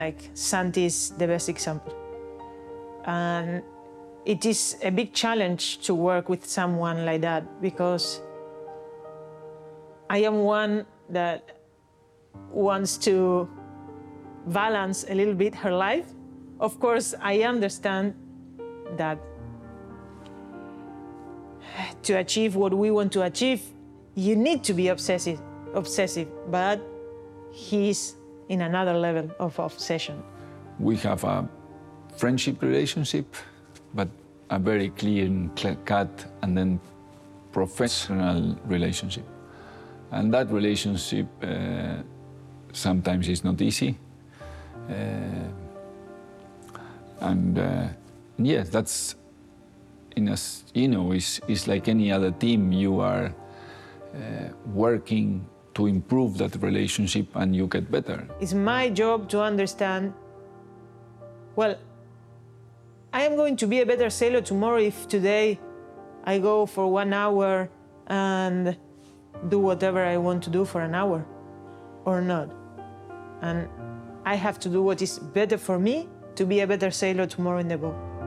Like Santi is the best example. And it is a big challenge to work with someone like that because I am one that wants to balance a little bit her life. Of course, I understand that to achieve what we want to achieve, you need to be obsessive, but he's in another level of obsession. We have a friendship relationship, but a very clear-cut and then professional relationship. And that relationship sometimes is not easy. Yes, that's, it's like any other team. You are working to improve that relationship and you get better. It's my job to understand, well, I am going to be a better sailor tomorrow if today I go for 1 hour and do whatever I want to do for an hour or not. And I have to do what is better for me to be a better sailor tomorrow in the boat.